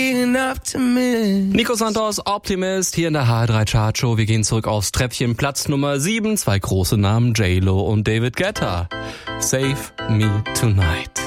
Nico Santos, Optimist, hier in der HR3 Chartshow. Wir gehen zurück aufs Treppchen. Platz Nummer 7, zwei große Namen, J-Lo und David Guetta. Save Me Tonight.